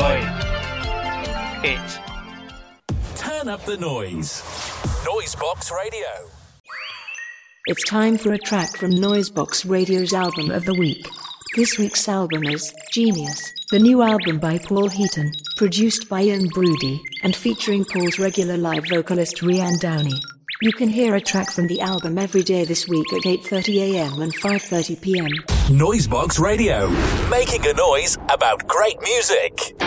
It. Turn up the noise. Noisebox Radio. It's time for a track from Noisebox Radio's Album of the Week. This week's album is Genius, the new album by Paul Heaton, produced by Ian Broody, and featuring Paul's regular live vocalist Rianne Downey. You can hear a track from the album every day this week at 8:30 a.m. and 5:30 p.m. Noisebox Radio, making a noise about great music.